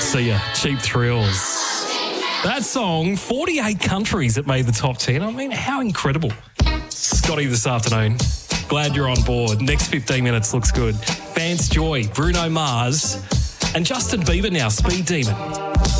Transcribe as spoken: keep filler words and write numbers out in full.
See ya. Cheap Thrills. That song, forty-eight countries that made the top ten. I mean, how incredible. Scotty this afternoon. Glad you're on board. Next fifteen minutes looks good. Vance Joy, Bruno Mars, and Justin Bieber now, Speed Demon.